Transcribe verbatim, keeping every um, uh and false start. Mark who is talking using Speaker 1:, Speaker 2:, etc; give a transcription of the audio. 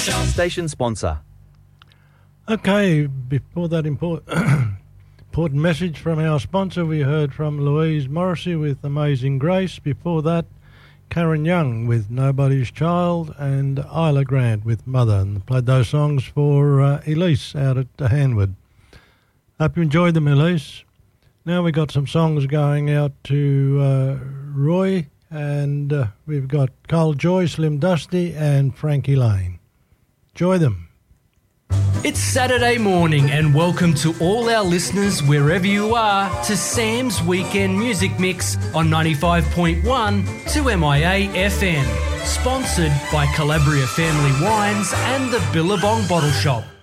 Speaker 1: Shop.
Speaker 2: Station sponsor.
Speaker 3: Okay, before that important, important message from our sponsor, we heard from Louise Morrissey with Amazing Grace. Before that, Karen Young with Nobody's Child and Isla Grant with Mother. And played those songs for uh, Elise out at uh, Hanwood. Hope you enjoyed them, Elise. Now we've got some songs going out to uh, Roy, and uh, we've got Cole Joy, Slim Dusty and Frankie Lane. Enjoy them.
Speaker 4: It's Saturday morning and welcome to all our listeners wherever you are to Sam's Weekend Music Mix on ninety-five point one to M I A F M. Sponsored by Calabria Family Wines and the Billabong Bottle Shop.